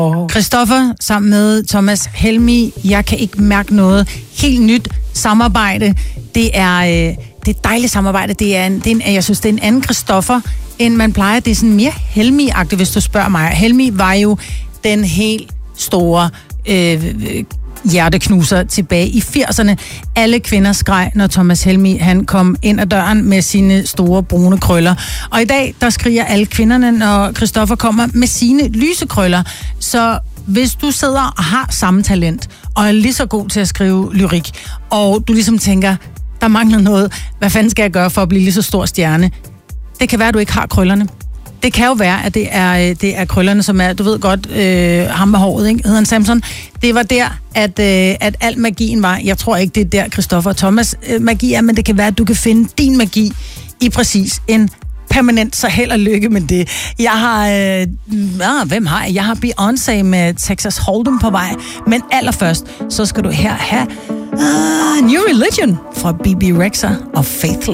Christoffer sammen med Thomas Helmig. Jeg kan ikke mærke noget helt nyt samarbejde. Det er et dejligt samarbejde. Jeg synes, det er en anden Christoffer, end man plejer. Det er sådan mere Helmig-agtigt, hvis du spørger mig. Helmig var jo den helt store hjerteknuser tilbage i 80'erne. Alle kvinder skreg, når Thomas Helmig han kom ind ad døren med sine store brune krøller. Og i dag, der skriger alle kvinderne, når Christoffer kommer med sine lyse krøller. Så hvis du sidder og har samme talent, og er lige så god til at skrive lyrik, og du ligesom tænker, der mangler noget, hvad fanden skal jeg gøre for at blive lige så stor stjerne? Det kan være, at du ikke har krøllerne. Det kan jo være, at det er krøllerne, som er, du ved godt, ham med håret, ikke? Hedder han Samson. Det var der, at al magien var. Jeg tror ikke, det er der, Christoffer og Thomas magi er, men det kan være, at du kan finde din magi i præcis en permanent, så held og lykke med det. Jeg har, hvem har jeg? Jeg har Beyoncé med Texas Hold'em på vej, men allerførst, så skal du her have New Religion fra BB Rexha og Faithless.